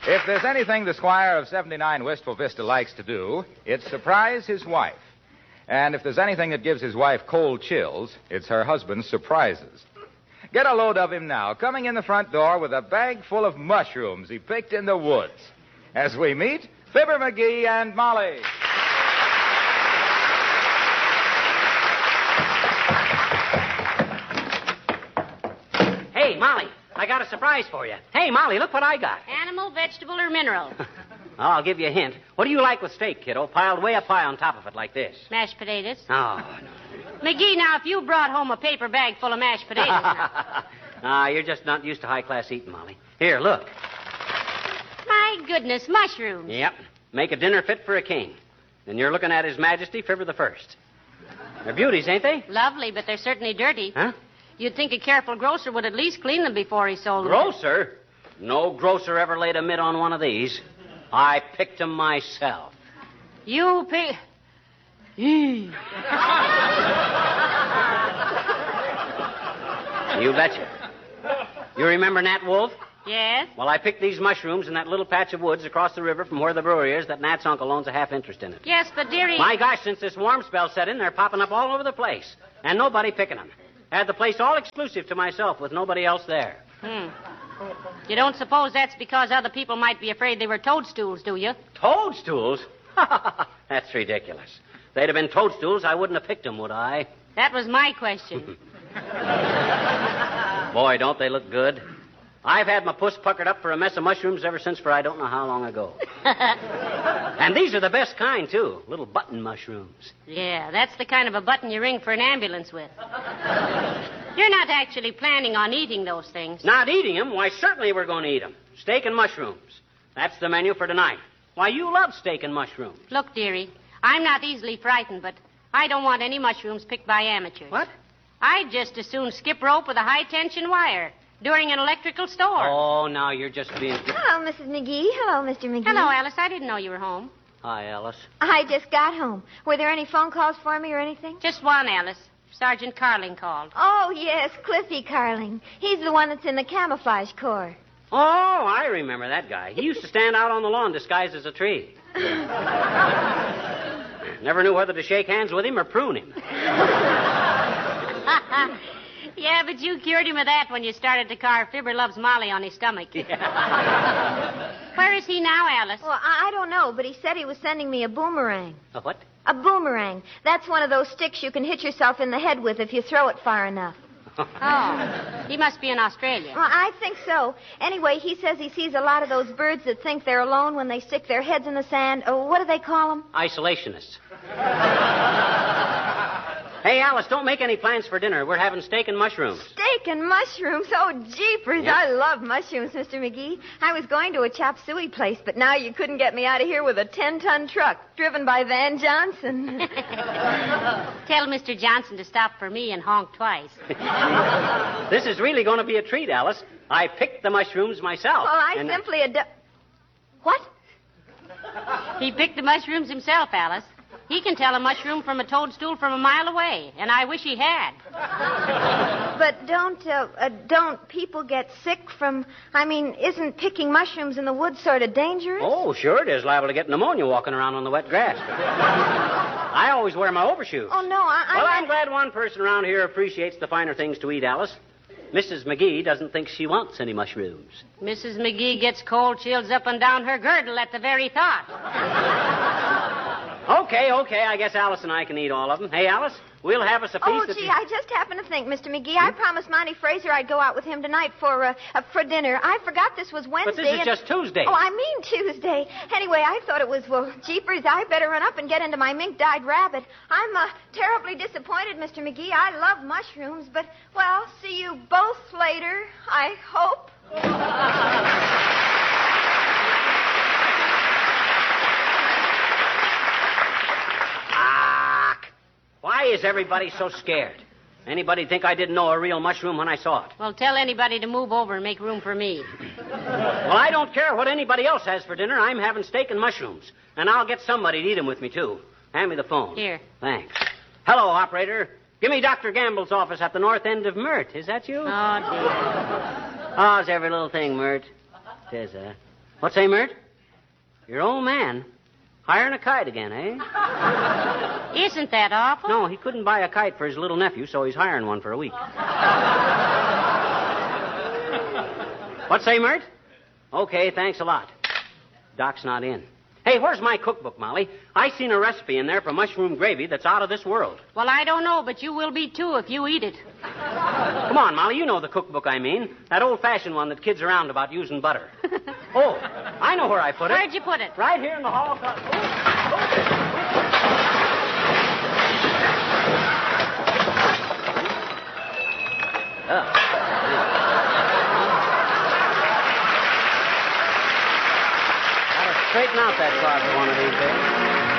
If there's anything the squire of 79 Wistful Vista likes to do, it's surprise his wife. And if there's anything that gives his wife cold chills, it's her husband's surprises. Get a load of him now, coming in the front door with a bag full of mushrooms he picked in the woods. As we meet, Fibber McGee and Molly. Hey, Molly, I got a surprise for you. Hey, Molly, look what I got. Animal, vegetable, or mineral? Well, I'll give you a hint. What do you like with steak, kiddo? Piled way up high on top of it like this. Mashed potatoes. Oh, no. McGee, now, if you brought home a paper bag full of mashed potatoes... now... You're just not used to high-class eating, Molly. Here, look. My goodness, mushrooms. Yep. Make a dinner fit for a king. And you're looking at His Majesty Fibber the First. They're beauties, ain't they? Lovely, but they're certainly dirty. Huh? You'd think a careful grocer would at least clean them before he sold them. Grocer? No grocer ever laid a mitt on one of these. I picked them myself. You pick... You betcha. You remember Nat Wolf? Yes? Well, I picked these mushrooms in that little patch of woods across the river from where the brewery is that Nat's uncle owns a half interest in it. Yes, but dearie... My gosh, since this warm spell set in, they're popping up all over the place. And nobody picking them. I had the place all exclusive to myself with nobody else there. You don't suppose that's because other people might be afraid they were toadstools, do you? Toadstools? That's ridiculous. If they'd have been toadstools, I wouldn't have picked them, would I? That was my question. Boy, don't they look good. I've had my puss puckered up for a mess of mushrooms ever since for I don't know how long ago. And these are the best kind, too. Little button mushrooms. Yeah, that's the kind of a button you ring for an ambulance with. You're not actually planning on eating those things. Not eating them? Why, certainly we're going to eat them. Steak and mushrooms. That's the menu for tonight. Why, you love steak and mushrooms. Look, dearie, I'm not easily frightened, but I don't want any mushrooms picked by amateurs. What? I'd just as soon skip rope with a high-tension wire during an electrical storm. Oh, now you're just being... Hello, Mrs. McGee. Hello, Mr. McGee. Hello, Alice. I didn't know you were home. Hi, Alice. I just got home. Were there any phone calls for me or anything? Just one, Alice. Sergeant Carling called. Oh, yes, Cliffy Carling. He's the one that's in the camouflage corps. Oh, I remember that guy. He used to stand out on the lawn disguised as a tree. Never knew whether to shake hands with him or prune him. Yeah, but you cured him of that when you started to carve Fibber Loves Molly on his stomach. Yeah. Where is he now, Alice? Well, I don't know, but he said he was sending me a boomerang. A what? A boomerang. That's one of those sticks you can hit yourself in the head with if you throw it far enough. Oh, he must be in Australia. Well, I think so. Anyway, he says he sees a lot of those birds that think they're alone when they stick their heads in the sand. Oh, what do they call them? Isolationists. Hey, Alice, don't make any plans for dinner. We're having steak and mushrooms. Steak and mushrooms? Oh, jeepers. Yep. I love mushrooms, Mr. McGee. I was going to a chop suey place, but now you couldn't get me out of here with a 10-ton truck driven by Van Johnson. Tell Mr. Johnson to stop for me and honk twice. This is really going to be a treat, Alice. I picked the mushrooms myself. Well, I simply... What? He picked the mushrooms himself, Alice. He can tell a mushroom from a toadstool from a mile away, and I wish he had. But don't people get sick from... isn't picking mushrooms in the woods sort of dangerous? Oh, sure it is. Liable to get pneumonia walking around on the wet grass. I always wear my overshoes. Oh, no, I'm glad one person around here appreciates the finer things to eat, Alice. Mrs. McGee doesn't think she wants any mushrooms. Mrs. McGee gets cold chills up and down her girdle at the very thought. Okay. I guess Alice and I can eat all of them. Hey, Alice, we'll have us a feast. Oh, gee, I just happened to think, Mr. McGee, I promised Monty Fraser I'd go out with him tonight for dinner. I forgot this was Wednesday. But this is just Tuesday. Oh, I mean Tuesday. Anyway, I thought it was, jeepers, I better run up and get into my mink-dyed rabbit. I'm terribly disappointed, Mr. McGee. I love mushrooms, but, well, see you both later, I hope. Why is everybody so scared? Anybody think I didn't know a real mushroom when I saw it? Well, tell anybody to move over and make room for me. Well, I don't care what anybody else has for dinner. I'm having steak and mushrooms. And I'll get somebody to eat them with me, too. Hand me the phone. Here. Thanks. Hello, operator. Give me Dr. Gamble's office at the north end of Mert. Is that you? Oh, dear. How's every little thing, Mert? Tis, What's say, Mert? Your old man hiring a kite again, eh? Isn't that awful? No, he couldn't buy a kite for his little nephew, so he's hiring one for a week. What say, Mert? Okay, thanks a lot. Doc's not in. Hey, where's my cookbook, Molly? I seen a recipe in there for mushroom gravy that's out of this world. Well, I don't know, but you will be, too, if you eat it. Come on, Molly, you know the cookbook I mean. That old-fashioned one that kids around about using butter. Oh, I know where I put it. Where'd you put it? Right here in the hall. Gotta straighten out that closet one of these days.